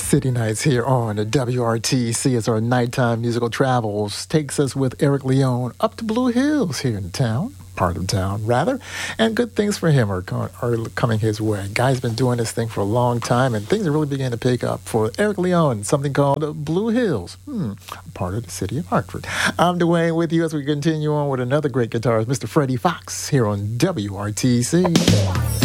City Nights here on WRTC as our nighttime musical travels takes us with Eric Leone up to Blue Hills here in town, part of town rather, and good things for him are coming his way. Guy's been doing this thing for a long time and things are really beginning to pick up for Eric Leone, something called Blue Hills, part of the city of Hartford. I'm Dwayne with you as we continue on with another great guitarist, Mr. Freddie Fox here on WRTC.